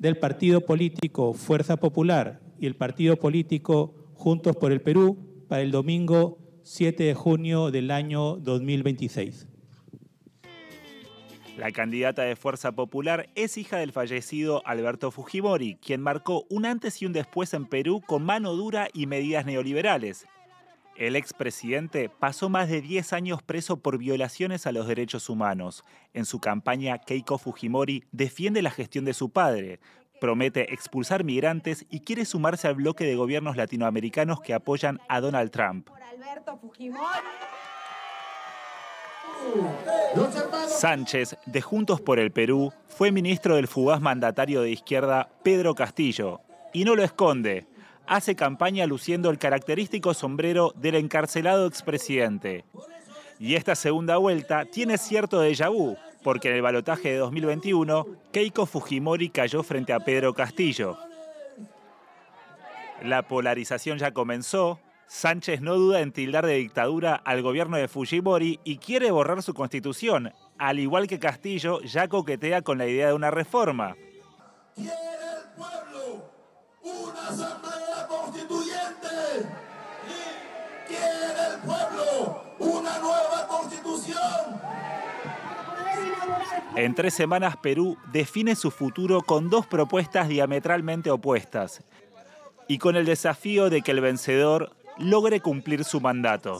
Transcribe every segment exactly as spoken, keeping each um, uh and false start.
del partido político Fuerza Popular y el partido político Juntos por el Perú para el domingo siete de junio del año dos mil veintiséis. La candidata de Fuerza Popular es hija del fallecido Alberto Fujimori, quien marcó un antes y un después en Perú con mano dura y medidas neoliberales. El expresidente pasó más de diez años preso por violaciones a los derechos humanos. En su campaña, Keiko Fujimori defiende la gestión de su padre, promete expulsar migrantes y quiere sumarse al bloque de gobiernos latinoamericanos que apoyan a Donald Trump. Sánchez, de Juntos por el Perú, fue ministro del fugaz mandatario de izquierda Pedro Castillo. Y no lo esconde. Hace campaña luciendo el característico sombrero del encarcelado expresidente. Y esta segunda vuelta tiene cierto déjà vu, porque en el balotaje de dos mil veintiuno, Keiko Fujimori cayó frente a Pedro Castillo. La polarización ya comenzó. Sánchez no duda en tildar de dictadura al gobierno de Fujimori y quiere borrar su constitución. Al igual que Castillo, ya coquetea con la idea de una reforma. ¿Quiere el pueblo una asamblea constituyente? ¿Quiere el pueblo una nueva constitución? En tres semanas, Perú define su futuro con dos propuestas diametralmente opuestas y con el desafío de que el vencedor logre cumplir su mandato.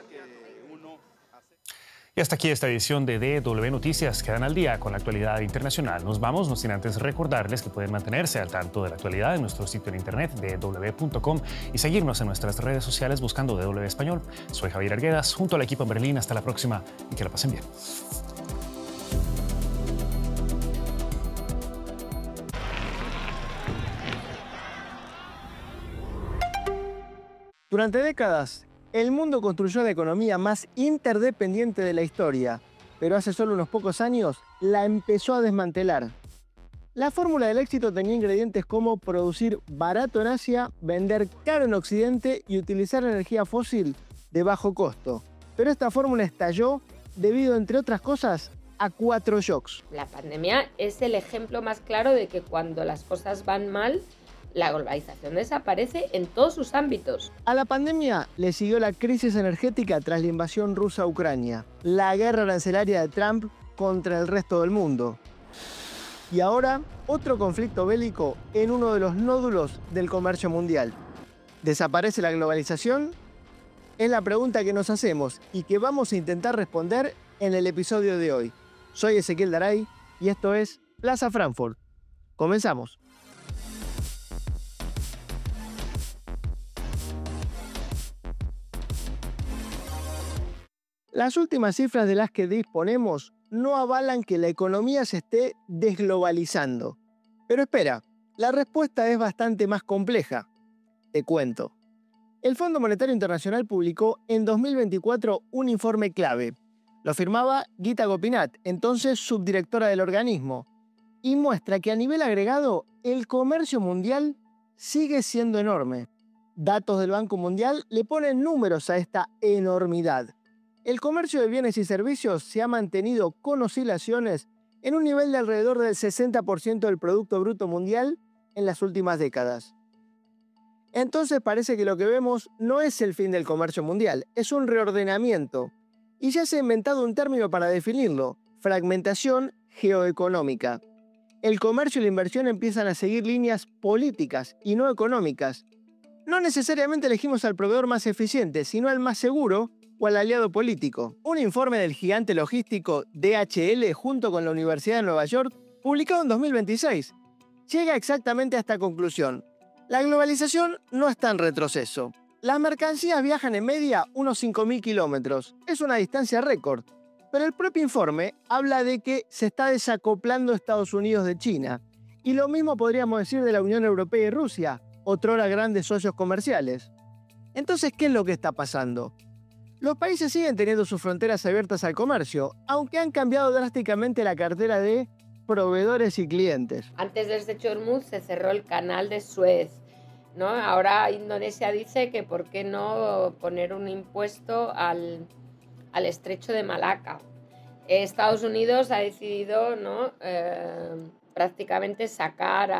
Y hasta aquí esta edición de D W Noticias. Quedan al día con la actualidad internacional. Nos vamos, no sin antes recordarles que pueden mantenerse al tanto de la actualidad en nuestro sitio en internet d w punto com y seguirnos en nuestras redes sociales buscando D W Español. Soy Javier Arguedas, junto al equipo en Berlín. Hasta la próxima y que la pasen bien. Durante décadas, el mundo construyó la economía más interdependiente de la historia, pero hace solo unos pocos años la empezó a desmantelar. La fórmula del éxito tenía ingredientes como producir barato en Asia, vender caro en Occidente y utilizar energía fósil de bajo costo. Pero esta fórmula estalló debido, entre otras cosas, a cuatro shocks. La pandemia es el ejemplo más claro de que cuando las cosas van mal, la globalización desaparece en todos sus ámbitos. A la pandemia le siguió la crisis energética tras la invasión rusa a Ucrania, la guerra arancelaria de Trump contra el resto del mundo. Y ahora, otro conflicto bélico en uno de los nódulos del comercio mundial. ¿Desaparece la globalización? Es la pregunta que nos hacemos y que vamos a intentar responder en el episodio de hoy. Soy Ezequiel Daray y esto es Plaza Frankfurt. Comenzamos. Las últimas cifras de las que disponemos no avalan que la economía se esté desglobalizando. Pero espera, la respuesta es bastante más compleja. Te cuento. El Fondo Monetario Internacional publicó en dos mil veinticuatro un informe clave. Lo firmaba Gita Gopinath, entonces subdirectora del organismo, y muestra que a nivel agregado el comercio mundial sigue siendo enorme. Datos del Banco Mundial le ponen números a esta enormidad. El comercio de bienes y servicios se ha mantenido con oscilaciones en un nivel de alrededor del sesenta por ciento del Producto Bruto Mundial en las últimas décadas. Entonces parece que lo que vemos no es el fin del comercio mundial, es un reordenamiento. Y ya se ha inventado un término para definirlo: fragmentación geoeconómica. El comercio y la inversión empiezan a seguir líneas políticas y no económicas. No necesariamente elegimos al proveedor más eficiente, sino al más seguro o al aliado político. Un informe del gigante logístico D H L junto con la Universidad de Nueva York, publicado en dos mil veintiséis, llega exactamente a esta conclusión. La globalización no está en retroceso. Las mercancías viajan en media unos cinco mil kilómetros. Es una distancia récord. Pero el propio informe habla de que se está desacoplando Estados Unidos de China. Y lo mismo podríamos decir de la Unión Europea y Rusia, otrora grandes socios comerciales. Entonces, ¿qué es lo que está pasando? Los países siguen teniendo sus fronteras abiertas al comercio, aunque han cambiado drásticamente la cartera de proveedores y clientes. Antes del estrecho de Hormuz se cerró el canal de Suez, ¿no? Ahora Indonesia dice que por qué no poner un impuesto al, al estrecho de Malaca. Estados Unidos ha decidido, ¿no? eh, prácticamente sacar a,